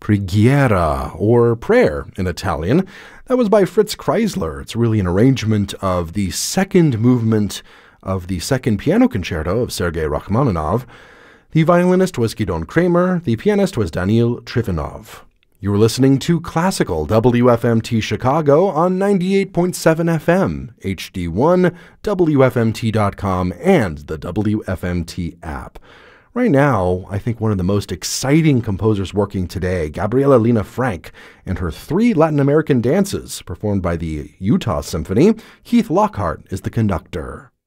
Preghiera, or prayer in Italian. That was by Fritz Kreisler. It's really an arrangement of the second movement of the second piano concerto of Sergei Rachmaninoff. The violinist was Gidon Kramer. The pianist was Daniil Trifonov. You were listening to Classical WFMT Chicago on 98.7 FM, HD1, WFMT.com, and the WFMT app. Right now, I think one of the most exciting composers working today, Gabriela Lina Frank, and her 3 Latin American dances performed by the Utah Symphony. Keith Lockhart is the conductor.